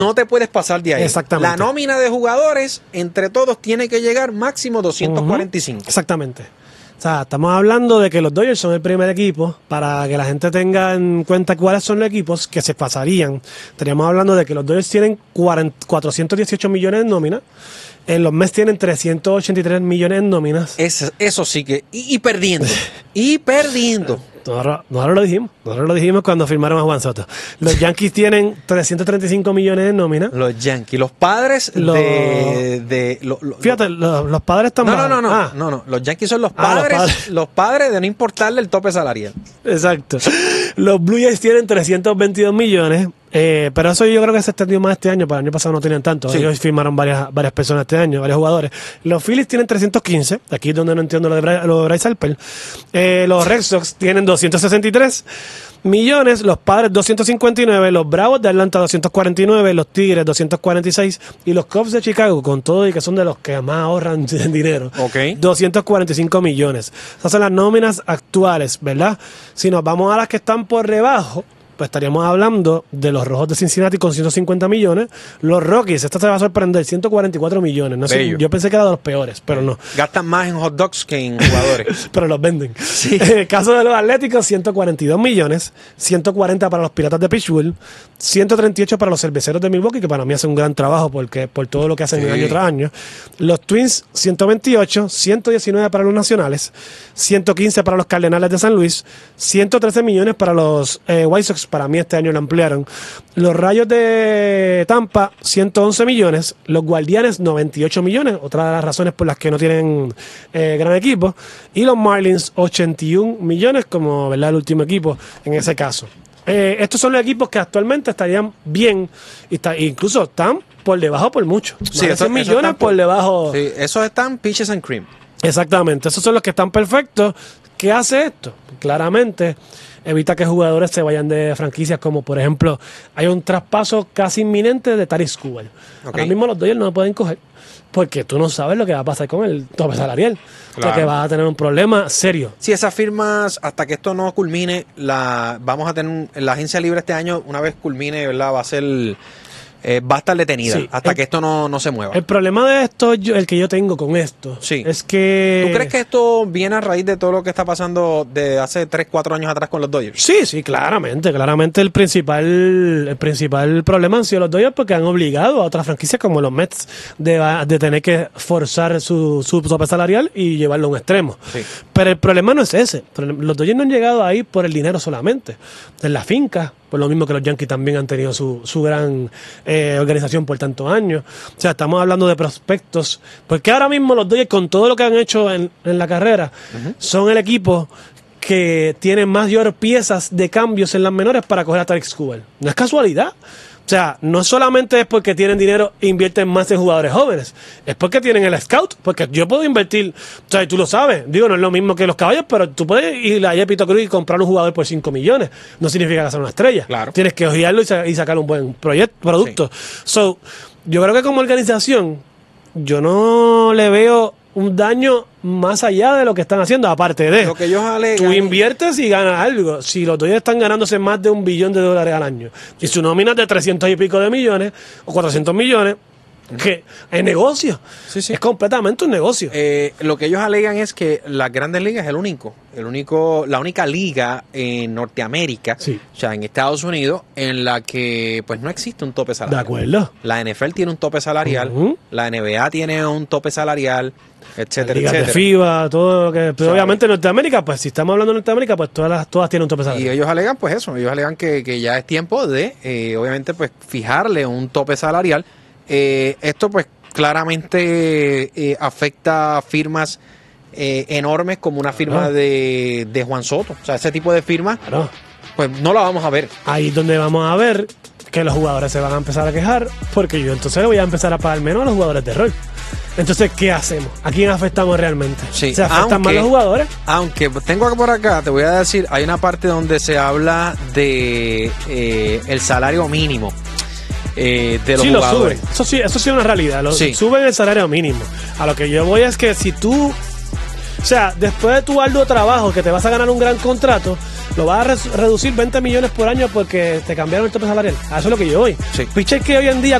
No te puedes pasar de ahí. Exactamente. La nómina de jugadores, entre todos, tiene que llegar máximo 245. Exactamente. O sea, estamos hablando de que los Dodgers son el primer equipo. Para que la gente tenga en cuenta cuáles son los equipos que se pasarían, estaríamos hablando de que los Dodgers tienen 418 millones en nómina. Los Mets tienen 383 millones en nóminas. Eso sí que... Y perdiendo. Y perdiendo. Nosotros lo dijimos cuando firmaron a Juan Soto. Los Yankees tienen 335 millones en nómina. Los Yankees. Los padres fíjate, los padres están No. Los Yankees son los padres. Los padres de no importarle el tope salarial. Exacto. Los Blue Jays tienen 322 millones. Pero eso yo creo que se extendió más este año. Para el año pasado no tenían tanto. Sí. Ellos firmaron varias personas este año, varios jugadores. Los Phillies tienen 315. Aquí es donde no entiendo lo de Bryce Harper. Los Red Sox tienen 263 millones. Los Padres 259. Los Bravos de Atlanta 249. Los Tigres 246. Y los Cubs de Chicago, con todo y que son de los que más ahorran dinero, 245 millones. Esas son las nóminas actuales, ¿verdad? Si nos vamos a las que están por debajo, pues estaríamos hablando de los Rojos de Cincinnati con 150 millones. Los Rockies, esta te va a sorprender, 144 millones. No sé, yo pensé que era de los peores, pero no. Gastan más en hot dogs que en jugadores. Pero los venden. Sí. El caso de los Atléticos, 142 millones. 140 para los Piratas de Pittsburgh. 138 para los Cerveceros de Milwaukee, que para mí hacen un gran trabajo por todo lo que hacen año tras año. Los Twins, 128. 119 para los Nacionales. 115 para los Cardenales de San Luis. 113 millones para los White Sox. Para mí este año lo ampliaron. Los Rayos de Tampa, 111 millones. Los Guardianes, 98 millones. Otra de las razones por las que no tienen gran equipo. Y los Marlins, 81 millones, como ¿verdad? El último equipo en ese caso. Estos son los equipos que actualmente estarían bien. Incluso están por debajo por mucho. Sí, esos millones por debajo. Sí, esos están peaches and cream. Exactamente. Esos son los que están perfectos. ¿Qué hace esto? Claramente evita que jugadores se vayan de franquicias, como por ejemplo hay un traspaso casi inminente de Tarik Skubal. Ahora mismo los Dodgers no lo pueden coger porque tú no sabes lo que va a pasar con el tope salarial. Claro. Porque va a tener un problema serio. Si esas firmas, hasta que esto no culmine, vamos a tener la agencia libre este año, una vez culmine, ¿verdad? Va a ser... va a estar detenida hasta que esto no se mueva. El problema de esto, el que yo tengo con esto, es que... ¿Tú crees que esto viene a raíz de todo lo que está pasando de hace 3-4 años atrás con los Dodgers? Sí, claramente. Claramente el principal problema han sido los Dodgers porque han obligado a otras franquicias como los Mets de tener que forzar su tope salarial y llevarlo a un extremo. Sí. Pero el problema no es ese. Los Dodgers no han llegado ahí por el dinero solamente. En la finca, por lo mismo que los Yankees también han tenido su gran organización por tantos años. O sea, estamos hablando de prospectos. Porque ahora mismo los Dodgers, con todo lo que han hecho en la carrera, son el equipo que tiene mayor piezas de cambios en las menores para coger a Tarik Skubal. No es casualidad. O sea, no solamente es porque tienen dinero e invierten más en jugadores jóvenes, es porque tienen el scout, porque yo puedo invertir, o sea, tú lo sabes, digo, no es lo mismo que los Caballos, pero tú puedes ir a Pito Cruz y comprar un jugador por 5 millones, no significa que sea una estrella, claro. Tienes que ojearlo y sacar un buen producto. Sí. Yo creo que como organización, yo no le veo un daño más allá de lo que están haciendo, aparte de lo que ellos alegan, tú inviertes y ganas algo. Si los Dodgers están ganándose más de $1 billón al año y su nómina es de 300 y pico de millones o 400 millones, que es negocio. Sí. Es completamente un negocio. Lo que ellos alegan es que las Grandes Ligas es la única liga en Norteamérica, o sea, en Estados Unidos, en la que pues no existe un tope salarial. De acuerdo. La NFL tiene un tope salarial, la NBA tiene un tope salarial, etcétera, ligas etcétera. De FIBA, todo lo que... Pero obviamente en Norteamérica, pues si estamos hablando de Norteamérica, pues todas tienen un tope salarial. Y ellos alegan pues eso, ellos alegan que ya es tiempo de, obviamente, pues fijarle un tope salarial. Esto pues claramente afecta a firmas enormes como una firma de Juan Soto. O sea, ese tipo de firmas, pues no la vamos a ver. Ahí es donde vamos a ver que los jugadores se van a empezar a quejar, porque yo entonces le voy a empezar a pagar menos a los jugadores de rol. Entonces, ¿qué hacemos? ¿A quién afectamos realmente? Sí. ¿Se afectan más los jugadores? Aunque tengo por acá, te voy a decir, hay una parte donde se habla de el salario mínimo de los jugadores. Eso sí es una realidad. Suben el salario mínimo. A lo que yo voy es que si tú, o sea, después de tu arduo trabajo, que te vas a ganar un gran contrato, lo vas a reducir 20 millones por año porque te cambiaron el tope salarial. A eso es lo que yo voy. Sí. Pitchers que hoy en día